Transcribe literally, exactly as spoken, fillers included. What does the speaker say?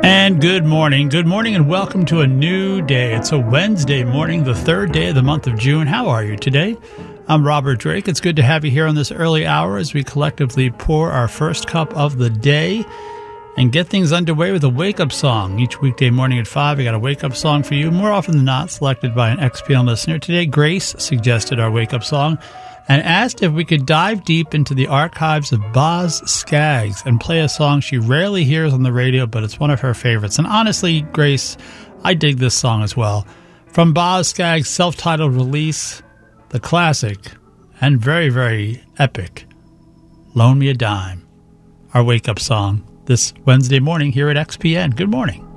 And good morning. Good morning and welcome to a new day. It's a Wednesday morning, the third day of the month of June. How are you today? I'm Robert Drake. It's good to have you here on this early hour as we collectively pour our first cup of the day and get things underway with a wake-up song. Each weekday morning at five, I got a wake-up song for you, more often than not selected by an X P N listener. Today, Grace suggested our wake-up song and asked if we could dive deep into the archives of Boz Scaggs and play a song she rarely hears on the radio, but it's one of her favorites. And honestly, Grace, I dig this song as well. From Boz Scaggs' self-titled release, the classic and very, very epic, Loan Me a Dime, our wake-up song this Wednesday morning here at X P N. Good morning.